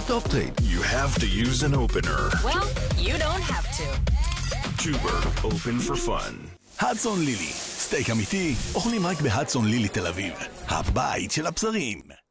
Stop Trade. You have to use an opener. Well, you don't have to. Tuber, open for fun. הדסון לילי, סטייק אמיתי, אוכלים רק בהדסון לילי תל אביב, הבית של הבשרים.